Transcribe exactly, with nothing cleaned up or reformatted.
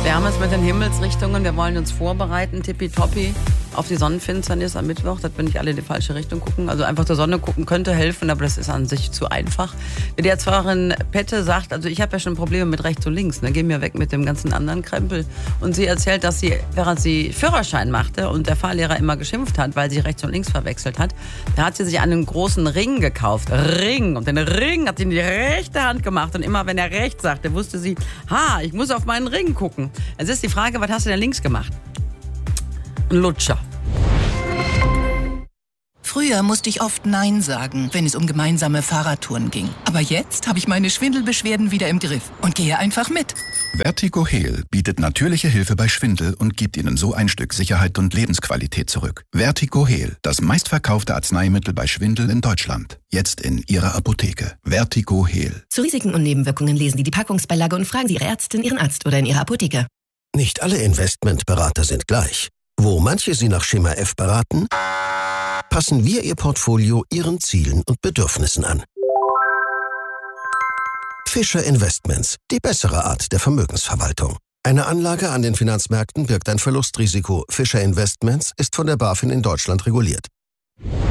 Wir haben es mit den Himmelsrichtungen, wir wollen uns vorbereiten, tippitoppi, auf die Sonnenfinsternis am Mittwoch, dass wir nicht alle in die falsche Richtung gucken. Also einfach zur Sonne gucken könnte helfen, aber das ist an sich zu einfach. Wie die Erzfahrerin Pette sagt, also ich habe ja schon Probleme mit rechts und links, ne? Geh mir weg mit dem ganzen anderen Krempel. Und sie erzählt, dass sie, während sie Führerschein machte und der Fahrlehrer immer geschimpft hat, weil sie rechts und links verwechselt hat, da hat sie sich einen großen Ring gekauft. Ring. Und den Ring hat sie in die rechte Hand gemacht. Und immer wenn er rechts sagte, wusste sie, ha, ich muss auf meinen Ring gucken. Jetzt ist die Frage, was hast du denn links gemacht? Ein Lutscher. Früher musste ich oft Nein sagen, wenn es um gemeinsame Fahrradtouren ging. Aber jetzt habe ich meine Schwindelbeschwerden wieder im Griff und gehe einfach mit. VertigoHeal bietet natürliche Hilfe bei Schwindel und gibt Ihnen so ein Stück Sicherheit und Lebensqualität zurück. VertigoHeal, das meistverkaufte Arzneimittel bei Schwindel in Deutschland. Jetzt in Ihrer Apotheke. VertigoHeal. Zu Risiken und Nebenwirkungen lesen Sie die Packungsbeilage und fragen Sie Ihre Ärztin, Ihren Arzt oder in Ihrer Apotheke. Nicht alle Investmentberater sind gleich. Wo manche Sie nach Schema F beraten, passen wir Ihr Portfolio Ihren Zielen und Bedürfnissen an. Fischer Investments, die bessere Art der Vermögensverwaltung. Eine Anlage an den Finanzmärkten birgt ein Verlustrisiko. Fischer Investments ist von der BaFin in Deutschland reguliert.